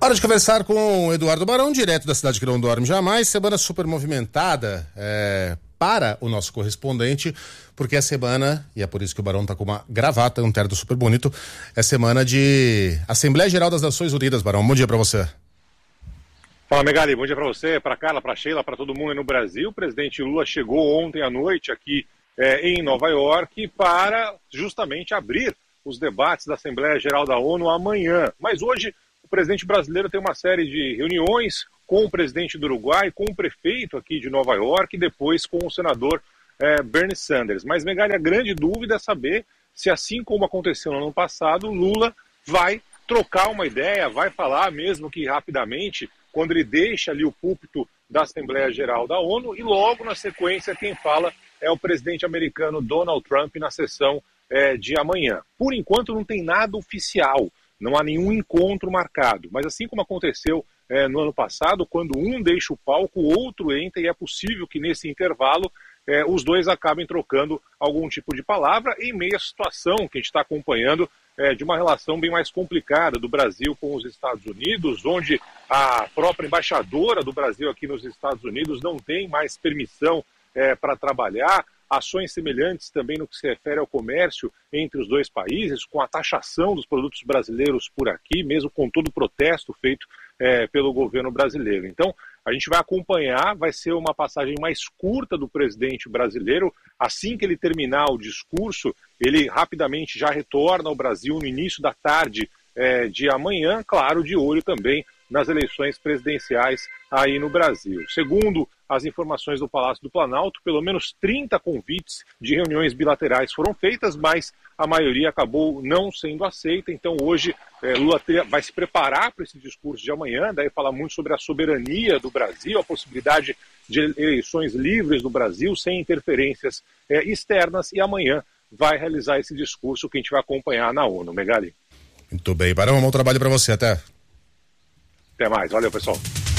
Hora de conversar com o Eduardo Barão, direto da cidade que não dorme jamais. Semana super movimentada para o nosso correspondente, porque é semana, e é por isso que o Barão tá com uma gravata, um terno super bonito, é semana de Assembleia Geral das Nações Unidas. Barão, bom dia para você. Fala, Megali, bom dia para você, para Carla, para Sheila, para todo mundo aí no Brasil. O presidente Lula chegou ontem à noite aqui em Nova York para justamente abrir os debates da Assembleia Geral da ONU amanhã. Mas hoje o presidente brasileiro tem uma série de reuniões com o presidente do Uruguai, com o prefeito aqui de Nova York e depois com o senador Bernie Sanders. Mas, Megali, a grande dúvida é saber se, assim como aconteceu no ano passado, Lula vai trocar uma ideia, vai falar, mesmo que rapidamente, quando ele deixa ali o púlpito da Assembleia Geral da ONU, e logo na sequência quem fala é o presidente americano Donald Trump na sessão de amanhã. Por enquanto não tem nada oficial, não há nenhum encontro marcado, mas assim como aconteceu no ano passado, quando um deixa o palco, o outro entra, e é possível que nesse intervalo os dois acabem trocando algum tipo de palavra em meio à situação que a gente está acompanhando de uma relação bem mais complicada do Brasil com os Estados Unidos, onde a própria embaixadora do Brasil aqui nos Estados Unidos não tem mais permissão para trabalhar, ações semelhantes também no que se refere ao comércio entre os dois países, com a taxação dos produtos brasileiros por aqui, mesmo com todo o protesto feito pelo governo brasileiro. Então, a gente vai acompanhar, vai ser uma passagem mais curta do presidente brasileiro. Assim que ele terminar o discurso, ele rapidamente já retorna ao Brasil no início da tarde de amanhã, claro, de olho também nas eleições presidenciais aí no Brasil. Segundo as informações do Palácio do Planalto, pelo menos 30 convites de reuniões bilaterais foram feitas, mas a maioria acabou não sendo aceita. Então hoje Lula vai se preparar para esse discurso de amanhã, daí falar muito sobre a soberania do Brasil, a possibilidade de eleições livres do Brasil, sem interferências externas, e amanhã vai realizar esse discurso que a gente vai acompanhar na ONU. Megali. Muito bem, Barão, um bom trabalho para você, até mais, valeu pessoal.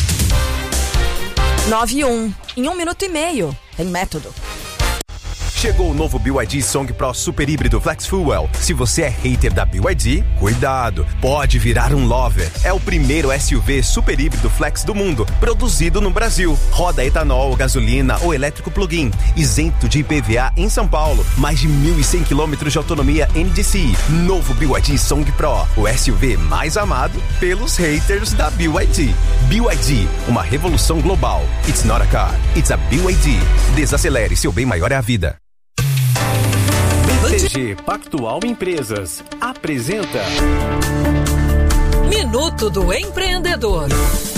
9-1, em 1 minuto e meio, tem método. Chegou o novo BYD Song Pro Super Híbrido Flex Fuel. Se você é hater da BYD, cuidado, pode virar um lover. É o primeiro SUV super híbrido flex do mundo, produzido no Brasil. Roda etanol, gasolina ou elétrico plug-in, isento de IPVA em São Paulo. Mais de 1.100 km de autonomia NDCi. Novo BYD Song Pro, o SUV mais amado pelos haters da BYD. BYD, uma revolução global. It's not a car, it's a BYD. Desacelere, seu bem maior é a vida. BTG Pactual Empresas apresenta Minuto do Empreendedor.